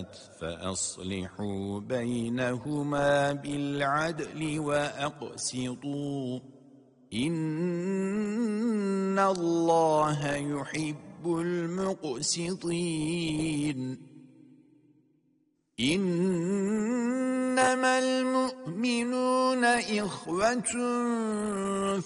بغت فأصلحوا بينهما بالعدل وأقسطوا إن الله يحب المقسطين إنما المؤمنون إخوة